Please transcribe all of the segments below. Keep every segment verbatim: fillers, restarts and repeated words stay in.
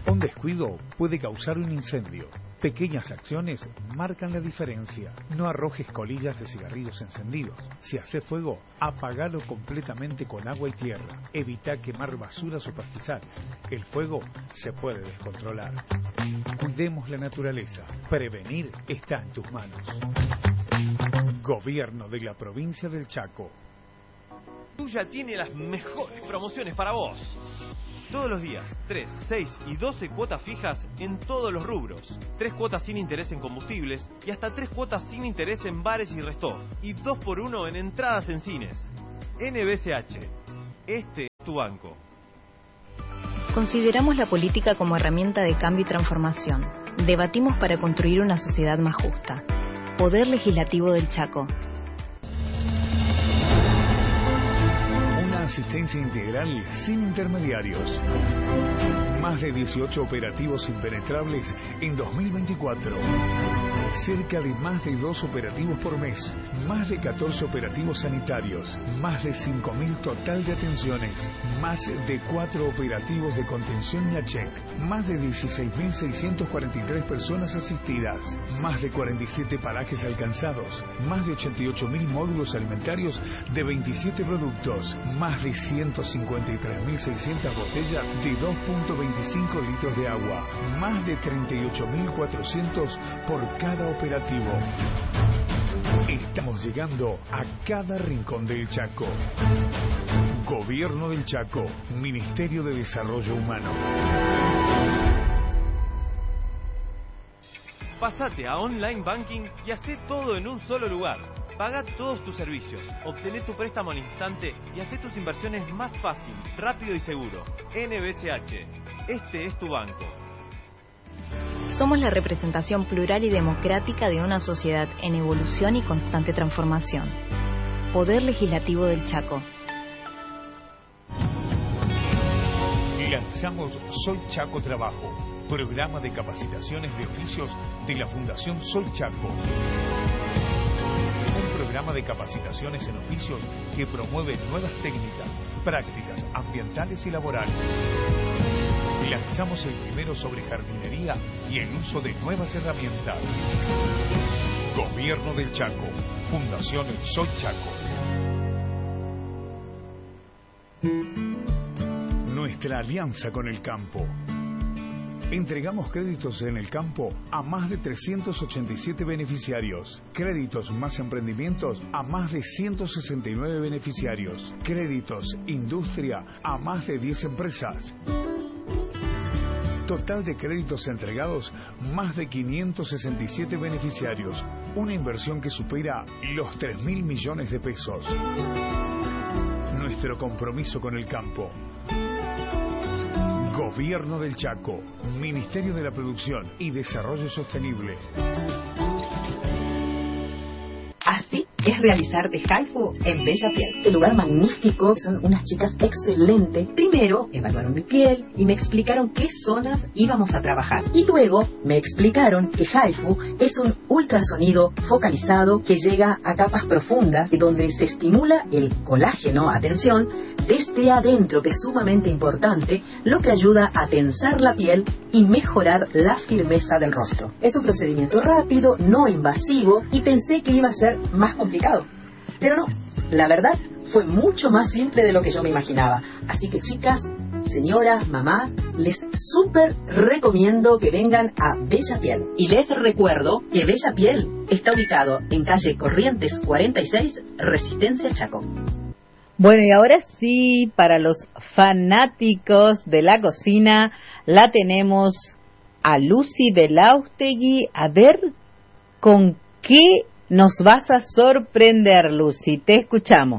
Un descuido puede causar un incendio. Pequeñas acciones marcan la diferencia. No arrojes colillas de cigarrillos encendidos. Si hace fuego, apagalo completamente con agua y tierra. Evita quemar basuras o pastizales. El fuego se puede descontrolar. Cuidemos la naturaleza. Prevenir está en tus manos. Gobierno de la provincia del Chaco. Tuya tiene las mejores promociones para vos. Todos los días, tres, seis y doce cuotas fijas en todos los rubros. tres cuotas sin interés en combustibles y hasta tres cuotas sin interés en bares y resto. Y dos por uno en entradas en cines. N B C H. Este es tu banco. Consideramos la política como herramienta de cambio y transformación. Debatimos para construir una sociedad más justa. Poder Legislativo del Chaco. Asistencia integral sin intermediarios. Más de dieciocho operativos impenetrables en dos mil veinticuatro. Cerca de más de dos operativos por mes. Más de catorce operativos sanitarios. Más de cinco mil total de atenciones. Más de cuatro operativos de contención y check. Más de dieciséis mil seiscientas cuarenta y tres personas asistidas. Más de cuarenta y siete parajes alcanzados. Más de ochenta y ocho mil módulos alimentarios de veintisiete productos. Más de ciento cincuenta y tres mil seiscientas botellas de dos punto veinticinco litros de agua. Más de treinta y ocho mil cuatrocientos por cada operativo. Estamos llegando a cada rincón del Chaco. Gobierno del Chaco, Ministerio de Desarrollo Humano. Pásate a Online Banking y hacé todo en un solo lugar. Paga todos tus servicios, obtené tu préstamo al instante y hacé tus inversiones más fácil, rápido y seguro. N B C H. Este es tu banco. Somos la representación plural y democrática de una sociedad en evolución y constante transformación. Poder Legislativo del Chaco. Lanzamos Soy Chaco Trabajo, programa de capacitaciones de oficios de la Fundación Soy Chaco. Un programa de capacitaciones en oficios que promueve nuevas técnicas, prácticas ambientales y laborales. Lanzamos el primero sobre jardinería y el uso de nuevas herramientas. Gobierno del Chaco, Fundación Soy Chaco. Nuestra alianza con el campo. Entregamos créditos en el campo a más de trescientos ochenta y siete beneficiarios. Créditos más emprendimientos a más de ciento sesenta y nueve beneficiarios. Créditos industria a más de diez empresas. Total de créditos entregados, más de quinientos sesenta y siete beneficiarios. Una inversión que supera los tres mil millones de pesos. Nuestro compromiso con el campo. Gobierno del Chaco, Ministerio de la Producción y Desarrollo Sostenible. Así es realizar de Haifu en Bella Piel. El lugar magnífico, son unas chicas excelentes. Primero evaluaron mi piel y me explicaron qué zonas íbamos a trabajar. Y luego me explicaron que Haifu es un ultrasonido focalizado que llega a capas profundas donde se estimula el colágeno, atención, desde adentro, que es sumamente importante, lo que ayuda a tensar la piel y mejorar la firmeza del rostro. Es un procedimiento rápido, no invasivo, y pensé que iba a ser más complicado. Pero no, la verdad fue mucho más simple de lo que yo me imaginaba. Así que chicas, señoras, mamás, les súper recomiendo que vengan a Bella Piel. Y les recuerdo que Bella Piel está ubicado en calle Corrientes cuarenta y seis, Resistencia Chaco. Bueno, y ahora sí, para los fanáticos de la cocina, la tenemos a Lucy Belaustegui. A ver con qué nos vas a sorprender, Lucy. Te escuchamos.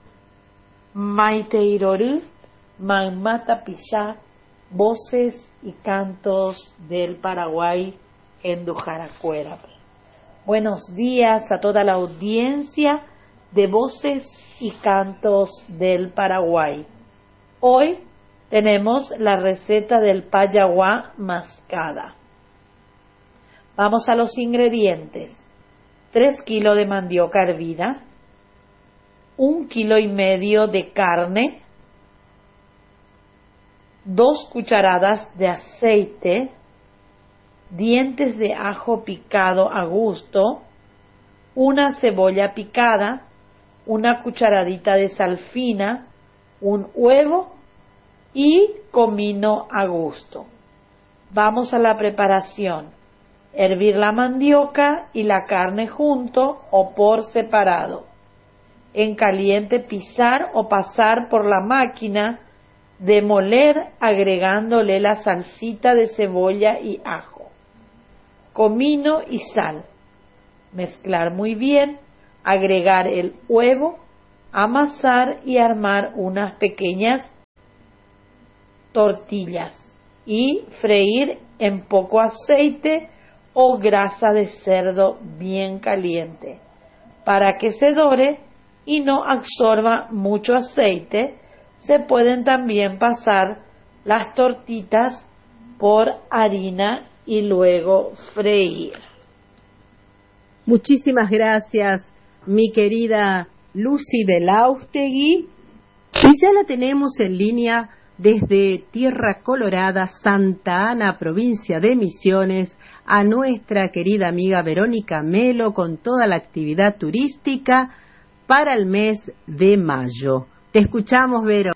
Maite Iroru, Mamata Pillá, voces y cantos del Paraguay en Dujaracuera. Buenos días a toda la audiencia de Voces y Cantos del Paraguay. Hoy tenemos la receta del payaguá mascada. Vamos a los ingredientes. tres kilos de mandioca hervida, un kilo y medio de carne, dos cucharadas de aceite, dientes de ajo picado a gusto, una cebolla picada, una cucharadita de sal fina, un huevo y comino a gusto. Vamos a la preparación. Hervir la mandioca y la carne junto o por separado. En caliente pisar o pasar por la máquina, demoler agregándole la salsita de cebolla y ajo, comino y sal. Mezclar muy bien, agregar el huevo, amasar y armar unas pequeñas tortillas y freír en poco aceite o grasa de cerdo bien caliente para que se dore y no absorba mucho aceite. Se pueden también pasar las tortitas por harina y luego freír. Muchísimas gracias, mi querida Lucy Belaustegui. Y ya la tenemos en línea desde Tierra Colorada, Santa Ana, provincia de Misiones, a nuestra querida amiga Verónica Melo con toda la actividad turística para el mes de mayo. Te escuchamos, Vero.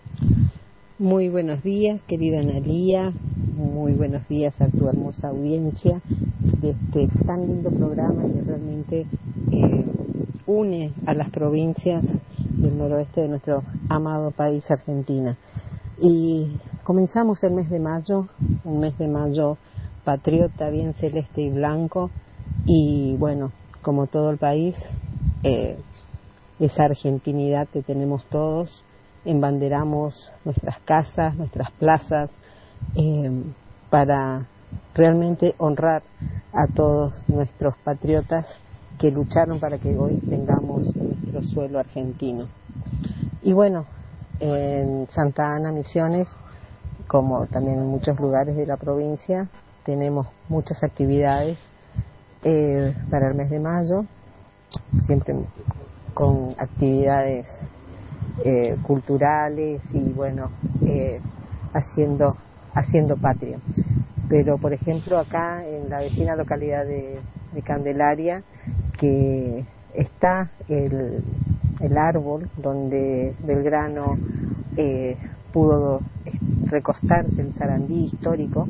Muy buenos días, querida Analía. Muy buenos días a tu hermosa audiencia de este tan lindo programa que realmente eh, une a las provincias del noroeste de nuestro amado país, Argentina. Y comenzamos el mes de mayo, un mes de mayo patriota, bien celeste y blanco. Y bueno, como todo el país, eh, esa argentinidad que tenemos todos, embanderamos nuestras casas, nuestras plazas, eh, para realmente honrar a todos nuestros patriotas que lucharon para que hoy tengamos nuestro suelo argentino. Y bueno, en Santa Ana, Misiones, como también en muchos lugares de la provincia, tenemos muchas actividades eh, para el mes de mayo, siempre con actividades eh, culturales y bueno, eh, haciendo haciendo patria. Pero por ejemplo acá en la vecina localidad de, de Candelaria, que está el, el árbol donde Belgrano eh, pudo recostarse, el Sarandí histórico,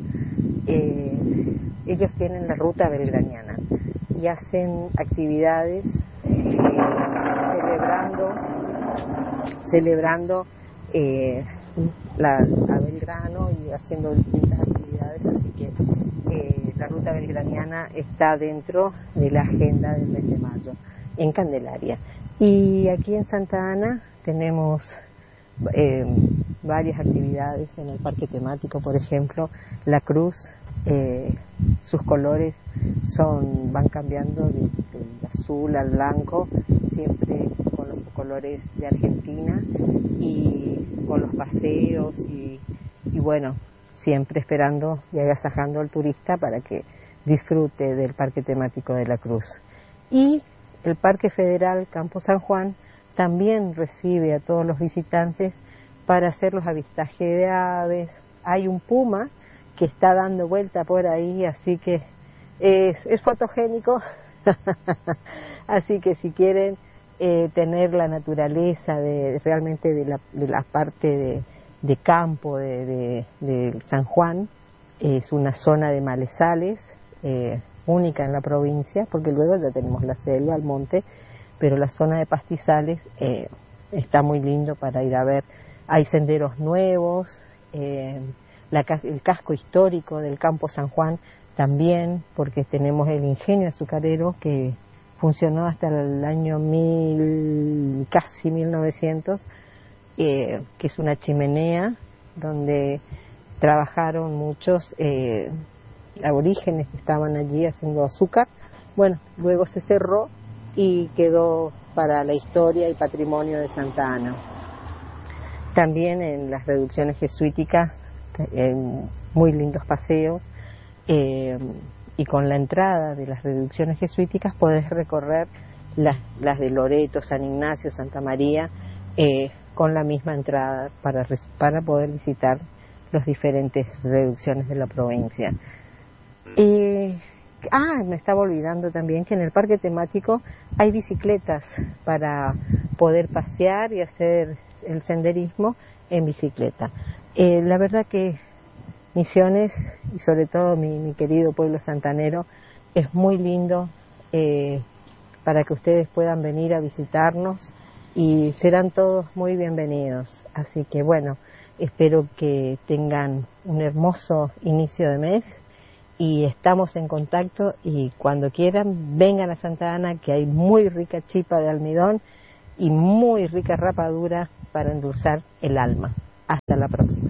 eh, ellos tienen la ruta belgraniana y hacen actividades eh, celebrando celebrando eh, la, a Belgrano y haciendo distintas actividades, así que eh, la ruta belgraniana está dentro de la agenda del mes de mayo en Candelaria. Y aquí en Santa Ana tenemos eh, varias actividades en el parque temático, por ejemplo, la cruz, eh, sus colores son van cambiando del de azul al blanco, siempre con los colores de Argentina y con los paseos y, y bueno, siempre esperando y agasajando al turista para que disfrute del parque temático de la cruz. Y el Parque Federal Campo San Juan también recibe a todos los visitantes para hacer los avistajes de aves. Hay un puma que está dando vuelta por ahí, así que es, es fotogénico. Así que si quieren eh, tener la naturaleza de realmente de la, de la parte de, de campo de, de, de San Juan, es una zona de malezales eh, única en la provincia, porque luego ya tenemos la selva, el monte, pero la zona de pastizales eh, está muy lindo para ir a ver. Hay senderos nuevos, eh, la, el casco histórico del Campo San Juan también, porque tenemos el ingenio azucarero que funcionó hasta el año mil, casi mil novecientos, eh, que es una chimenea donde trabajaron muchos eh, aborígenes que estaban allí haciendo azúcar. Bueno, luego se cerró y quedó para la historia y patrimonio de Santa Ana. También en las reducciones jesuíticas, en muy lindos paseos, eh, y con la entrada de las reducciones jesuíticas podés recorrer las, las de Loreto, San Ignacio, Santa María, eh, con la misma entrada para, para poder visitar las diferentes reducciones de la provincia. Eh, ah, me estaba olvidando también que en el parque temático hay bicicletas para poder pasear y hacer el senderismo en bicicleta. Eh, la verdad que Misiones, y sobre todo mi, mi querido pueblo santanero, es muy lindo eh, para que ustedes puedan venir a visitarnos y serán todos muy bienvenidos. Así que bueno, espero que tengan un hermoso inicio de mes y estamos en contacto, y cuando quieran vengan a Santa Ana, que hay muy rica chipa de almidón y muy rica rapadura para endulzar el alma. Hasta la próxima.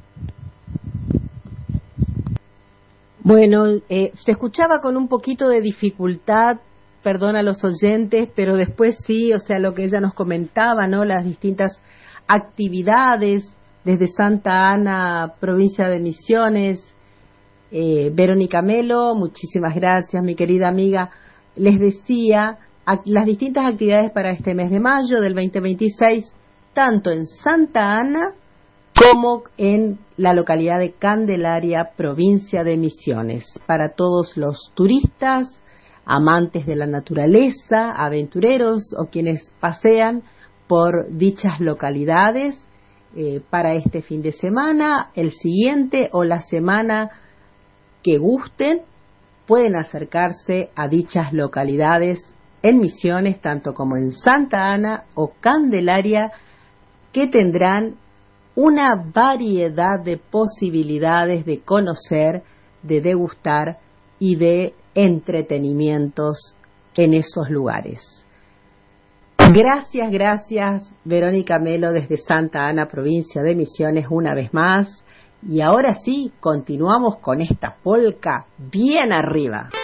Bueno, eh, se escuchaba con un poquito de dificultad, perdón a los oyentes, pero después sí, o sea, lo que ella nos comentaba, ¿no? Las distintas actividades desde Santa Ana, provincia de Misiones. Eh, Verónica Melo, muchísimas gracias, mi querida amiga. Les decía, a, las distintas actividades para este mes de mayo del veinte veintiséis, tanto en Santa Ana como en la localidad de Candelaria, provincia de Misiones, para todos los turistas, amantes de la naturaleza, aventureros o quienes pasean por dichas localidades eh, para este fin de semana, el siguiente o la semana que gusten, pueden acercarse a dichas localidades en Misiones, tanto como en Santa Ana o Candelaria, que tendrán una variedad de posibilidades de conocer, de degustar y de entretenimientos en esos lugares. Gracias, gracias, Verónica Melo desde Santa Ana, provincia de Misiones, una vez más. Y ahora sí, continuamos con esta polca bien arriba.